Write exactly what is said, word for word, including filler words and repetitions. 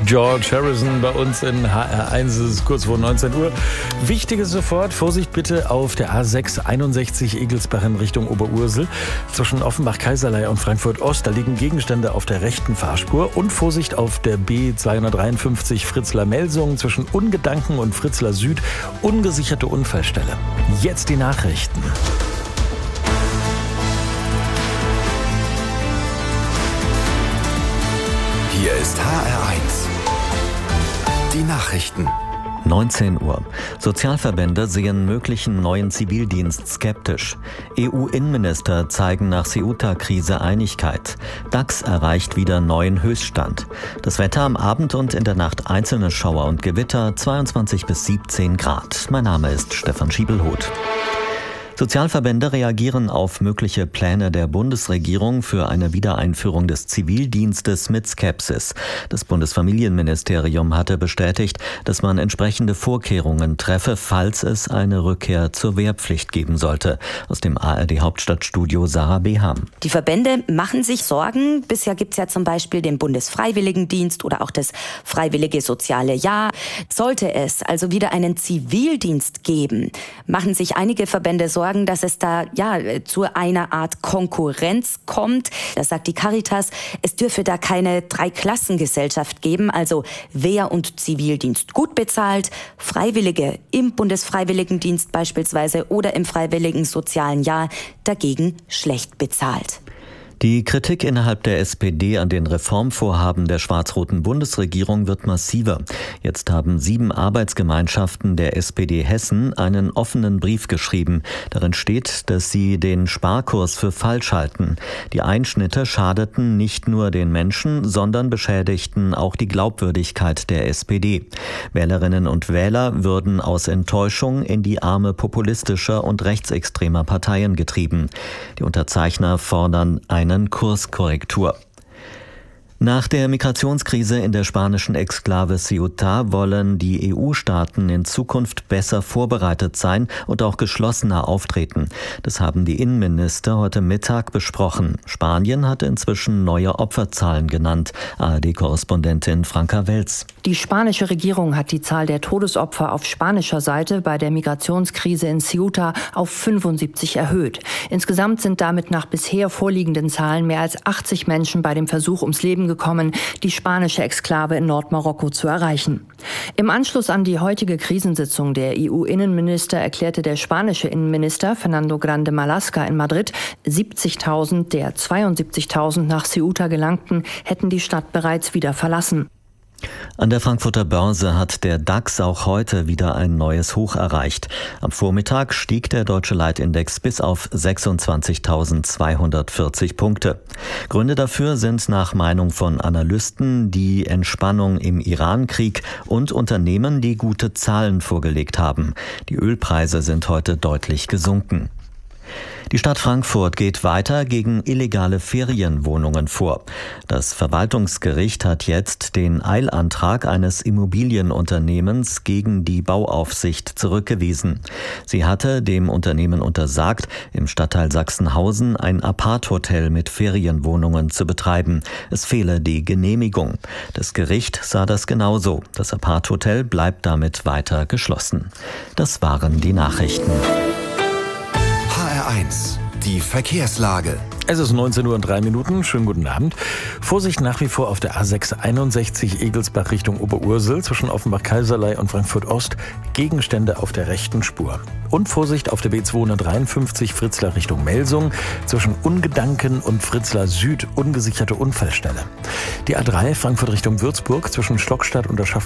George Harrison bei uns in H R eins, es ist kurz vor neunzehn Uhr. Wichtiges sofort, Vorsicht bitte auf der A sechs einundsechzig Egelsbach in Richtung Oberursel. Zwischen Offenbach-Kaiserlei und Frankfurt-Ost, da liegen Gegenstände auf der rechten Fahrspur. Und Vorsicht auf der B zweihundertdreiundfünfzig Fritzlar-Melsungen zwischen Ungedanken und Fritzlar Süd, ungesicherte Unfallstelle. Jetzt die Nachrichten. Hier ist H R eins. Die Nachrichten. neunzehn Uhr. Sozialverbände sehen möglichen neuen Zivildienst skeptisch. E U-Innenminister zeigen nach Ceuta-Krise Einigkeit. DAX erreicht wieder neuen Höchststand. Das Wetter am Abend und in der Nacht einzelne Schauer und Gewitter, zweiundzwanzig bis siebzehn Grad. Mein Name ist Stefan Schiebelhoth. Sozialverbände reagieren auf mögliche Pläne der Bundesregierung für eine Wiedereinführung des Zivildienstes mit Skepsis. Das Bundesfamilienministerium hatte bestätigt, dass man entsprechende Vorkehrungen treffe, falls es eine Rückkehr zur Wehrpflicht geben sollte. Aus dem A R D-Hauptstadtstudio Sarah Beham. Die Verbände machen sich Sorgen. Bisher gibt es ja zum Beispiel den Bundesfreiwilligendienst oder auch das Freiwillige Soziale Jahr. Sollte es also wieder einen Zivildienst geben, machen sich einige Verbände Sorgen, dass es da ja zu einer Art Konkurrenz kommt. Das sagt die Caritas. Es dürfe da keine Dreiklassengesellschaft geben, also Wehr- und Zivildienst gut bezahlt, Freiwillige im Bundesfreiwilligendienst beispielsweise oder im Freiwilligen Sozialen Jahr dagegen schlecht bezahlt. Die Kritik innerhalb der S P D an den Reformvorhaben der schwarz-roten Bundesregierung wird massiver. Jetzt haben sieben Arbeitsgemeinschaften der S P D Hessen einen offenen Brief geschrieben. Darin steht, dass sie den Sparkurs für falsch halten. Die Einschnitte schadeten nicht nur den Menschen, sondern beschädigten auch die Glaubwürdigkeit der S P D. Wählerinnen und Wähler würden aus Enttäuschung in die Arme populistischer und rechtsextremer Parteien getrieben. Die Unterzeichner fordern eine Kurskorrektur. Nach der Migrationskrise in der spanischen Exklave Ceuta wollen die E U-Staaten in Zukunft besser vorbereitet sein und auch geschlossener auftreten. Das haben die Innenminister heute Mittag besprochen. Spanien hat inzwischen neue Opferzahlen genannt. A R D-Korrespondentin Franka Welz. Die spanische Regierung hat die Zahl der Todesopfer auf spanischer Seite bei der Migrationskrise in Ceuta auf fünfundsiebzig erhöht. Insgesamt sind damit nach bisher vorliegenden Zahlen mehr als achtzig Menschen bei dem Versuch ums Leben gekommen, die spanische Exklave in Nordmarokko zu erreichen. Im Anschluss an die heutige Krisensitzung der E U-Innenminister erklärte der spanische Innenminister Fernando Grande Marlaska in Madrid, siebzigtausend der zweiundsiebzigtausend nach Ceuta gelangten, hätten die Stadt bereits wieder verlassen. An der Frankfurter Börse hat der DAX auch heute wieder ein neues Hoch erreicht. Am Vormittag stieg der deutsche Leitindex bis auf sechsundzwanzigtausendzweihundertvierzig Punkte. Gründe dafür sind nach Meinung von Analysten die Entspannung im Iran-Krieg und Unternehmen, die gute Zahlen vorgelegt haben. Die Ölpreise sind heute deutlich gesunken. Die Stadt Frankfurt geht weiter gegen illegale Ferienwohnungen vor. Das Verwaltungsgericht hat jetzt den Eilantrag eines Immobilienunternehmens gegen die Bauaufsicht zurückgewiesen. Sie hatte dem Unternehmen untersagt, im Stadtteil Sachsenhausen ein Apart-Hotel mit Ferienwohnungen zu betreiben. Es fehle die Genehmigung. Das Gericht sah das genauso. Das Apart-Hotel bleibt damit weiter geschlossen. Das waren die Nachrichten. H R eins. Die Verkehrslage. Es ist neunzehn Uhr und drei Minuten. Schönen guten Abend. Vorsicht nach wie vor auf der A sechs einundsechzig Egelsbach Richtung Oberursel zwischen Offenbach-Kaiserlei und Frankfurt-Ost. Gegenstände auf der rechten Spur. Und Vorsicht auf der B zweihundertdreiundfünfzig Fritzlar Richtung Melsung zwischen Ungedanken und Fritzlar Süd, ungesicherte Unfallstelle. Die A drei Frankfurt Richtung Würzburg zwischen Stockstadt und der Schaff